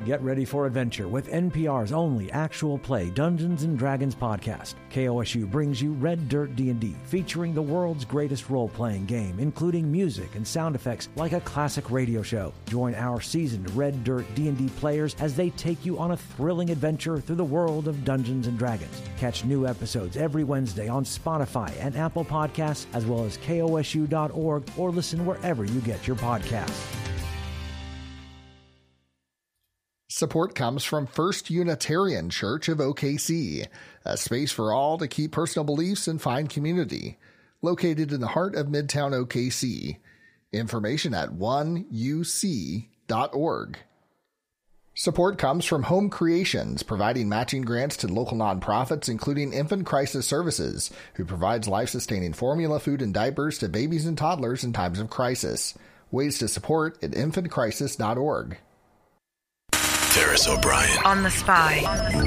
Get ready for adventure with NPR's only actual play Dungeons & Dragons podcast. KOSU brings you Red Dirt D&D, featuring the world's greatest role-playing game, including music and sound effects like a classic radio show. Join our seasoned Red Dirt D&D players as they take you on a thrilling adventure through the world of Dungeons & Dragons. Catch new episodes every Wednesday on Spotify and Apple Podcasts, as well as KOSU.org, or listen wherever you get your podcasts. Support comes from First Unitarian Church of OKC, a space for all to keep personal beliefs and find community. Located in the heart of Midtown OKC. Information at 1uc.org. Support comes from Home Creations, providing matching grants to local nonprofits, including Infant Crisis Services, who provides life-sustaining formula, food, and diapers to babies and toddlers in times of crisis. Ways to support at infantcrisis.org. Ferris O'Brien. On the Spy.